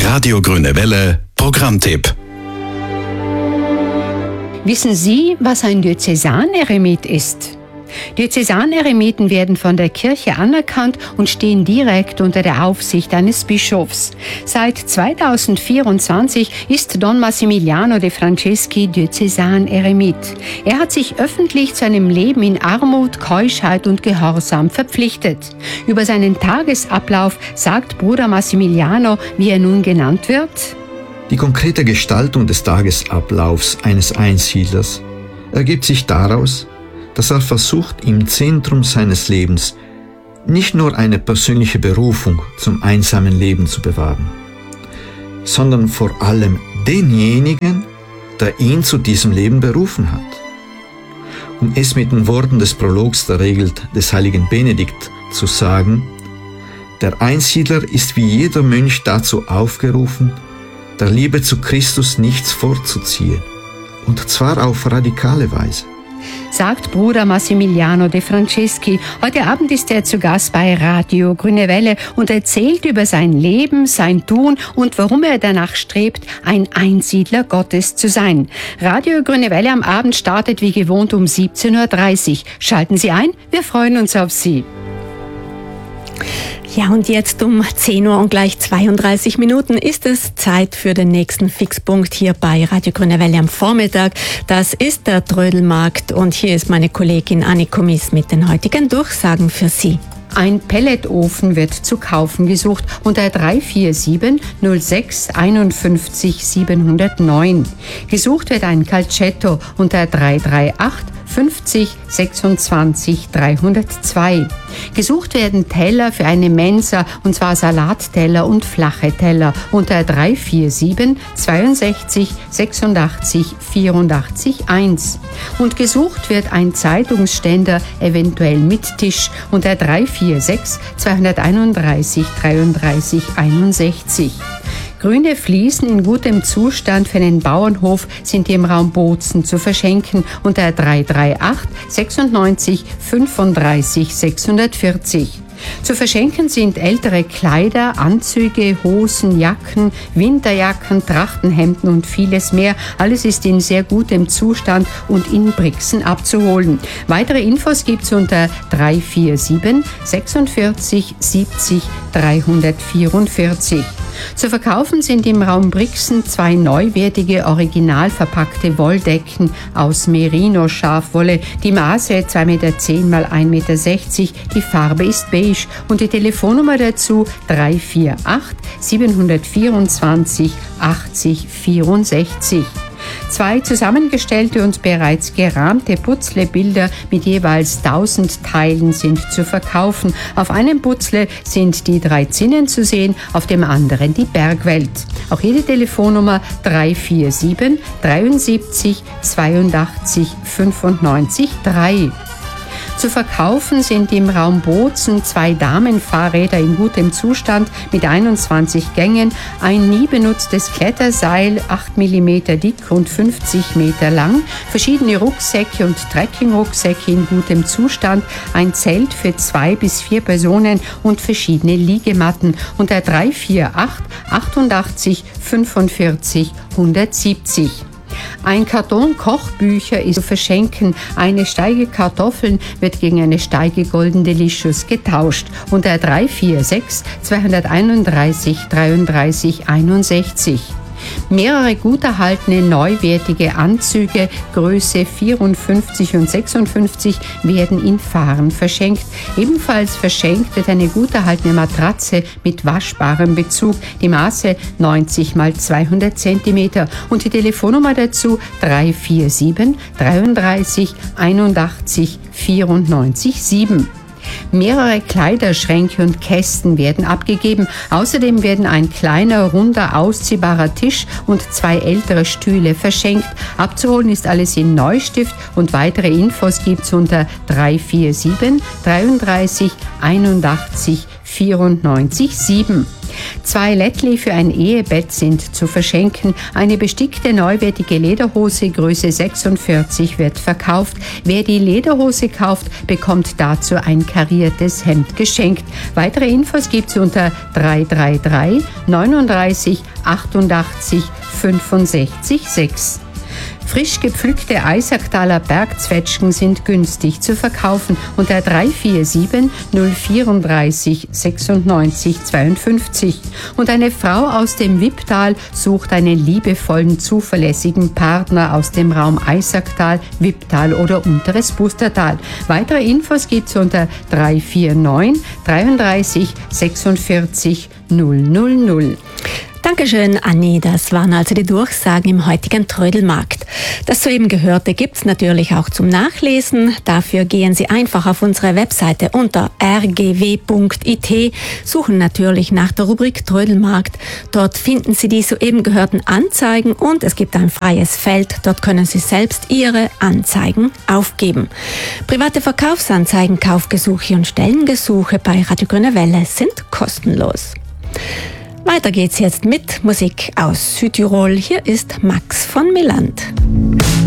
Radio Grüne Welle Programmtipp. Wissen Sie, was ein Diözesaneremit ist? Diözesaneremiten werden von der Kirche anerkannt und stehen direkt unter der Aufsicht eines Bischofs. Seit 2024 ist Don Massimiliano de Franceschi Diözesaneremit. Er hat sich öffentlich zu einem Leben in Armut, Keuschheit und Gehorsam verpflichtet. Über seinen Tagesablauf sagt Bruder Massimiliano, wie er nun genannt wird: Die konkrete Gestaltung des Tagesablaufs eines Einsiedlers ergibt sich daraus, dass er versucht, im Zentrum seines Lebens nicht nur eine persönliche Berufung zum einsamen Leben zu bewahren, sondern vor allem denjenigen, der ihn zu diesem Leben berufen hat. Um es mit den Worten des Prologs der Regel des heiligen Benedikt zu sagen: Der Einsiedler ist wie jeder Mönch dazu aufgerufen, der Liebe zu Christus nichts vorzuziehen, und zwar auf radikale Weise. Sagt Bruder Massimiliano de Franceschi. Heute Abend ist er zu Gast bei Radio Grüne Welle und erzählt über sein Leben, sein Tun und warum er danach strebt, ein Einsiedler Gottes zu sein. Radio Grüne Welle am Abend startet wie gewohnt um 17.30 Uhr. Schalten Sie ein, wir freuen uns auf Sie. Ja, und jetzt um 10 Uhr und gleich 32 Minuten ist es Zeit für den nächsten Fixpunkt hier bei Radio Grüne Welle am Vormittag. Das ist der Trödelmarkt und hier ist meine Kollegin Anniko Miss mit den heutigen Durchsagen für Sie. Ein Pelletofen wird zu kaufen gesucht unter 347 06 51 709. Gesucht wird ein Calcetto unter 338 50 26 302. Gesucht werden Teller für eine Mensa, und zwar Salatteller und flache Teller unter 347 62 86 84 1. Und gesucht wird ein Zeitungsständer, eventuell mit Tisch, unter 346 231 33 61. Grüne Fliesen in gutem Zustand für einen Bauernhof sind im Raum Bozen zu verschenken unter 338 96 35 640. Zu verschenken sind ältere Kleider, Anzüge, Hosen, Jacken, Winterjacken, Trachtenhemden und vieles mehr. Alles ist in sehr gutem Zustand und in Brixen abzuholen. Weitere Infos gibt's unter 347 46 70 344. Zu verkaufen sind im Raum Brixen 2 neuwertige, original verpackte Wolldecken aus Merino-Schafwolle. Die Maße 2,10 Meter x 1,60 Meter. Die Farbe ist beige und die Telefonnummer dazu 348 724 80 64. 2 zusammengestellte und bereits gerahmte Putzlebilder mit jeweils 1000 Teilen sind zu verkaufen. Auf einem Putzle sind die 3 Zinnen zu sehen, auf dem anderen die Bergwelt. Auch hier die Telefonnummer 347 73 82 95 3. Zu verkaufen sind im Raum Bozen 2 Damenfahrräder in gutem Zustand mit 21 Gängen, ein nie benutztes Kletterseil, 8 mm dick und 50 Meter lang, verschiedene Rucksäcke und Trekkingrucksäcke in gutem Zustand, ein Zelt für 2 bis 4 Personen und verschiedene Liegematten unter 348 88 45 170. Ein Karton Kochbücher ist zu verschenken. Eine Steige Kartoffeln wird gegen eine Steige Golden Delicious getauscht. Unter 346 231 33 61. Mehrere gut erhaltene neuwertige Anzüge Größe 54 und 56 werden in Fahren verschenkt. Ebenfalls verschenkt wird eine gut erhaltene Matratze mit waschbarem Bezug, die Maße 90 x 200 cm und die Telefonnummer dazu 347 33 81 94 7. Mehrere Kleiderschränke und Kästen werden abgegeben. Außerdem werden ein kleiner, runder, ausziehbarer Tisch und 2 ältere Stühle verschenkt. Abzuholen ist alles in Neustift und weitere Infos gibt's unter 347 33 81 94 7. 2 Lättli für ein Ehebett sind zu verschenken. Eine bestickte neuwertige Lederhose Größe 46 wird verkauft. Wer die Lederhose kauft, bekommt dazu ein kariertes Hemd geschenkt. Weitere Infos gibt's unter 333 39 88 65 6. Frisch gepflückte Eisacktaler Bergzwetschgen sind günstig zu verkaufen unter 347 034 96 52. Und eine Frau aus dem Wipptal sucht einen liebevollen, zuverlässigen Partner aus dem Raum Eisacktal, Wipptal oder Unteres Bustertal. Weitere Infos gibt's unter 349 33 46 000. Dankeschön, Anni. Das waren also die Durchsagen im heutigen Trödelmarkt. Das soeben Gehörte gibt's natürlich auch zum Nachlesen. Dafür gehen Sie einfach auf unsere Webseite unter rgw.it, suchen natürlich nach der Rubrik Trödelmarkt. Dort finden Sie die soeben gehörten Anzeigen und es gibt ein freies Feld. Dort können Sie selbst Ihre Anzeigen aufgeben. Private Verkaufsanzeigen, Kaufgesuche und Stellengesuche bei Radio Grüne Welle sind kostenlos. Weiter geht's jetzt mit Musik aus Südtirol. Hier ist Max von Milland.